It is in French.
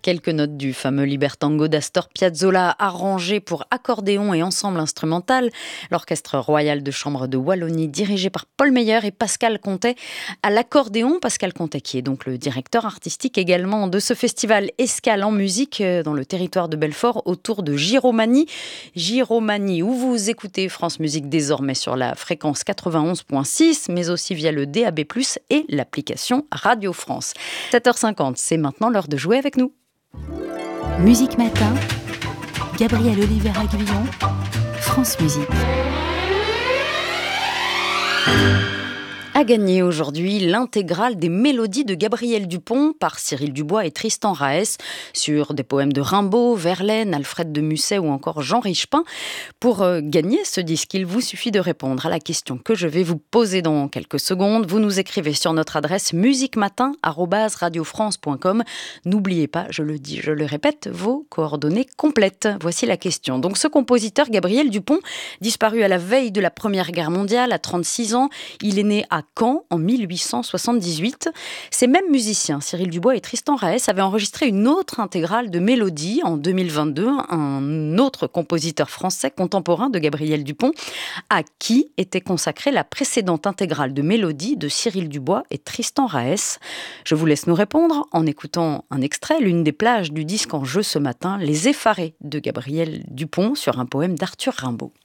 Quelques notes du fameux Libertango d'Astor Piazzolla, arrangé pour accordéon et ensemble instrumental. L'Orchestre royal de chambre de Wallonie, dirigé par Paul Meyer et Pascal Contet à l'accordéon. Pascal Contet, qui est donc le directeur artistique également de ce festival Escale en musique dans le territoire de Belfort, autour de Giromagny. Giromagny, où vous écoutez France Musique désormais sur la fréquence 91.6, mais aussi via le DAB+, et l'application Radio France. 7h50, c'est maintenant l'heure de jouer avec nous. Musique Matin, Gabriel Oliveira-Guillon, France Musique. A gagné aujourd'hui l'intégrale des mélodies de Gabriel Dupont par Cyril Dubois et Tristan Raès sur des poèmes de Rimbaud, Verlaine, Alfred de Musset ou encore Jean Richepin. Pour gagner ce disque, il vous suffit de répondre à la question que je vais vous poser dans quelques secondes. Vous nous écrivez sur notre adresse musiquematin@radiofrance.com. N'oubliez pas, je le dis, je le répète, vos coordonnées complètes. Voici la question. Donc ce compositeur, Gabriel Dupont, disparu à la veille de la Première Guerre mondiale à 36 ans, il est né à Caen en 1878. Ces mêmes musiciens, Cyril Dubois et Tristan Raès, avaient enregistré une autre intégrale de mélodies en 2022, un autre compositeur français contemporain de Gabriel Dupont, à qui était consacrée la précédente intégrale de mélodies de Cyril Dubois et Tristan Raès. Je vous laisse nous répondre en écoutant un extrait, l'une des plages du disque en jeu ce matin, Les Effarés de Gabriel Dupont sur un poème d'Arthur Rimbaud.